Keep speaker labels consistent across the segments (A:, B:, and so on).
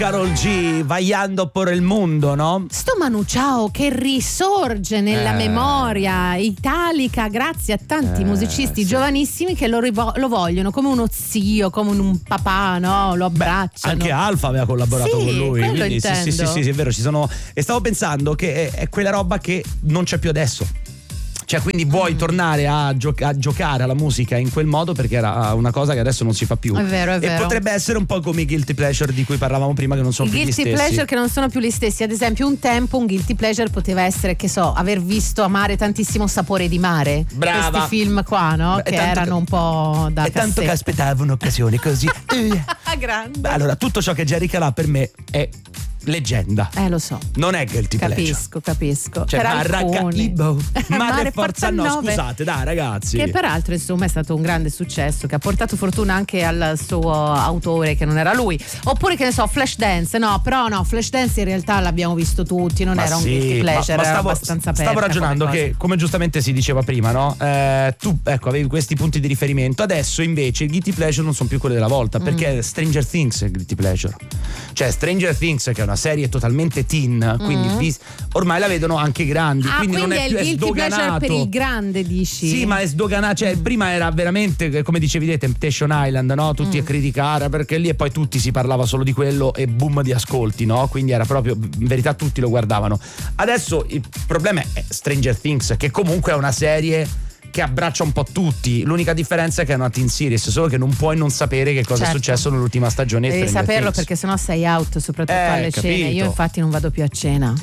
A: Karol G, Vaiando por el mundo, no?
B: Sto Manu Chao che risorge nella memoria italica grazie a tanti musicisti giovanissimi che lo vogliono come uno zio, come un papà, no? Lo abbracciano.
A: Anche Alfa aveva collaborato con lui.
B: Quindi,
A: sì, è vero, ci sono. E stavo pensando che è quella roba che non c'è più adesso. Cioè, quindi vuoi tornare a giocare alla musica in quel modo perché era una cosa che adesso non si fa più.
B: È vero.
A: E potrebbe essere un po' come i guilty pleasure di cui parlavamo prima, che non sono più gli stessi.
B: I guilty pleasure che non sono più gli stessi. Ad esempio, un tempo un guilty pleasure poteva essere, che so, aver visto Amare tantissimo, Sapore di mare.
A: Brava.
B: Questi film qua, no? Che erano un po' da cassetta.
A: Tanto che aspettavo un'occasione così.
B: Grande.
A: Allora, tutto ciò che è Jerry Calà per me è leggenda.
B: Lo so.
A: Non è guilty pleasure.
B: Capisco.
A: Cioè,
B: per alcuni.
A: Mare forza no, scusate, dai ragazzi.
B: Che peraltro insomma è stato un grande successo che ha portato fortuna anche al suo autore che non era lui. Oppure che ne so, Flashdance. Flashdance in realtà l'abbiamo visto tutti, non era un guilty pleasure, era abbastanza aperta.
A: Stavo ragionando che, come giustamente si diceva prima, no? Tu avevi questi punti di riferimento. Adesso invece i guilty pleasure non sono più quelli della volta, perché Stranger Things è guilty pleasure. Cioè Stranger Things, che è una serie totalmente teen, quindi ormai la vedono anche grandi, quindi non è più
B: il guilty pleasure per il grande, dici?
A: Sì, ma è sdoganato, cioè prima era veramente, come dicevi te, Temptation Island, no? Tutti a criticare perché lì e poi tutti si parlava solo di quello e boom di ascolti, no? Quindi era proprio, in verità tutti lo guardavano. Adesso il problema è Stranger Things, che comunque è una serie che abbraccia un po' tutti. L'unica differenza è che è una teen series, solo che non puoi non sapere che cosa è successo nell'ultima stagione.
B: Devi saperlo perché sennò sei out, soprattutto alle cene. Io infatti non vado più a cena.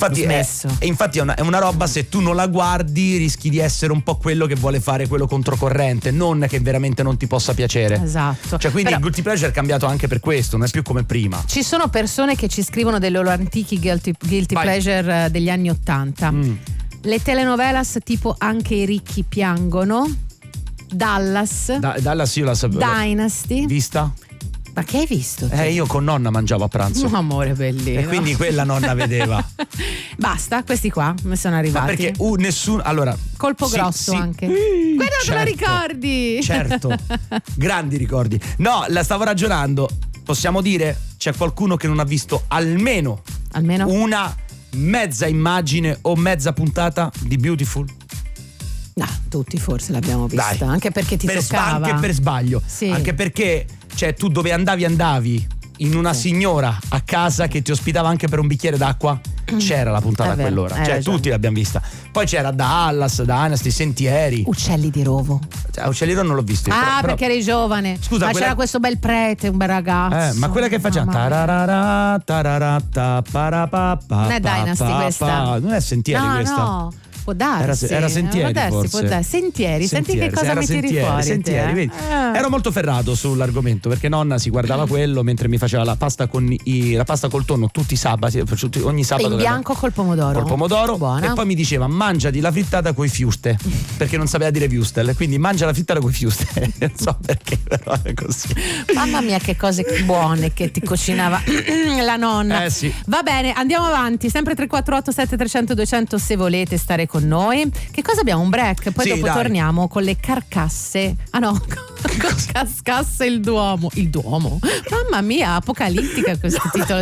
A: Infatti è una roba, se tu non la guardi rischi di essere un po' quello che vuole fare quello controcorrente, non che veramente non ti possa piacere.
B: Esatto.
A: Cioè, quindi il guilty pleasure è cambiato anche per questo, non è più come prima.
B: Ci sono persone che ci scrivono dei loro antichi guilty pleasure degli anni '80. Le telenovelas tipo Anche i ricchi piangono, Dallas,
A: Dallas io la sapevo.
B: Dynasty.
A: Vista?
B: Ma che hai visto?
A: Io con nonna mangiavo a pranzo.
B: Amore bellino.
A: E quindi quella nonna vedeva.
B: Basta, questi qua mi sono arrivati.
A: Ma perché nessuno. Allora.
B: Colpo grosso anche. Quello te lo ricordi?
A: Certo. Grandi ricordi. No, la stavo ragionando. Possiamo dire, c'è qualcuno che non ha visto almeno una mezza immagine o mezza puntata di Beautiful?
B: No, tutti forse l'abbiamo vista. Dai. Anche perché ti toccava.
A: Anche per sbaglio. Sì. Anche perché, cioè, tu dove andavi in una signora a casa che ti ospitava anche per un bicchiere d'acqua, c'era la puntata a quell'ora. Cioè, tutti l'abbiamo vista. Poi c'era Dallas, Dynasty, Sentieri.
B: Uccelli di Rovo.
A: Uccelli di Rovo non l'ho visto.
B: Però, perché eri giovane.
A: Scusa,
B: ma c'era questo bel prete, un bel ragazzo.
A: Ma quella che faceva non
B: è Dynasty questa.
A: Non è Sentieri questa.
B: No. Può darsi.
A: Era Sentieri,
B: può darsi. Sentieri, senti che cosa mi tiri fuori.
A: Sentieri, vedi? Ero molto ferrato sull'argomento perché nonna si guardava quello mentre mi faceva la pasta la pasta col tonno tutti i sabati, ogni sabato.
B: In bianco col pomodoro. Buona.
A: E poi mi diceva mangiati la frittata coi fiuste, perché non sapeva dire Wustel, quindi mangia la frittata coi fiuste. Non so perché, però è così.
B: Mamma mia, che cose buone che ti cucinava la nonna.
A: Sì.
B: Va bene, andiamo avanti, sempre 348 7300 200 se volete stare con noi. Che cosa abbiamo? Un break, poi dopo torniamo con le carcasse. Cascasse il Duomo. Mamma mia, apocalittica questo titolo